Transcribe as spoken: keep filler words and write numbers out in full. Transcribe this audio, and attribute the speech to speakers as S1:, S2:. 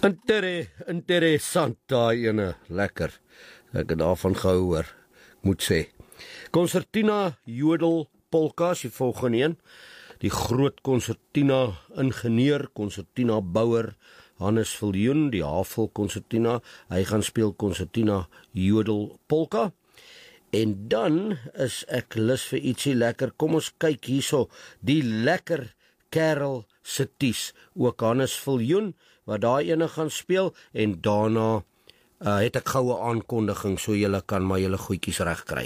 S1: Inter interessant daai ene, lekker. Ek het daarvan gehou hoor, ek moet sê. Concertina Jodel Polka is die volgende een. Die groot concertina ingenieur, concertina bouer, Hannes Viljoen, die Havel concertina, hy gaan speel concertina Jodel Polka. En dan is ek lus vir ietsie lekker, kom ons kyk hierso, die lekker Kerel se ties, ook Hannes Viljoen, wat daar ene gaan speel, en daarna uh, het ek goue aankondiging, so julle kan maar julle goedjies reg kry.